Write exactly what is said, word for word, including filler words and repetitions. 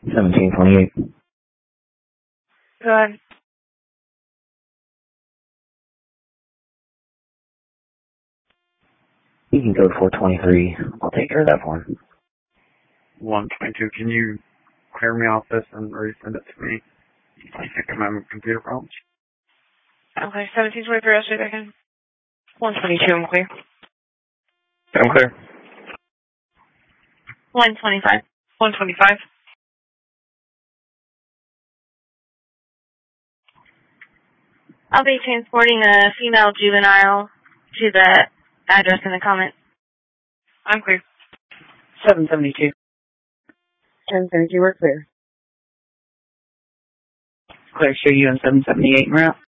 seventeen twenty-eight. Go ahead. You can go to four twenty-three. I'll take care of that for him. one twenty-two, can you clear me off this and resend it to me? I think I'm having computer problems. Okay, seventeen twenty-three, I'll stay back in. one twenty-two, I'm clear. I'm clear. one twenty-five. one twenty-five. I'll be transporting a female juvenile to the address in the comment. I'm clear. seven seventy-two. ten seventy-two, we're clear. Clear, show you on seven seventy-eight, we're out.